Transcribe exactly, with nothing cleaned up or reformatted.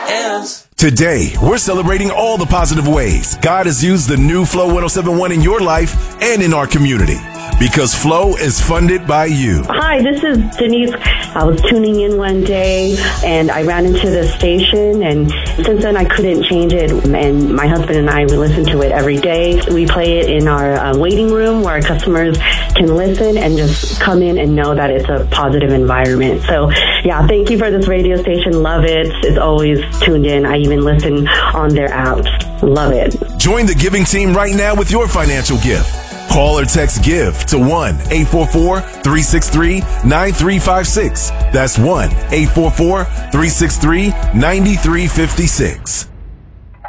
else. Today, we're celebrating all the positive ways God has used the new Flow one oh seven point one in your life and in our community. Because Flow is funded by you. Hi, this is Denise. I was tuning in one day and I ran into the station, and since then I couldn't change it. And my husband and I, we listen to it every day. We play it in our uh, waiting room where our customers can listen and just come in and know that it's a positive environment. So yeah, thank you for this radio station. Love it. It's always tuned in. I even listen on their apps. Love it. Join the giving team right now with your financial gift. Call or text GIVE to one eight four four, three six three, nine three five six. That's one eight four four, three six three, nine three five six.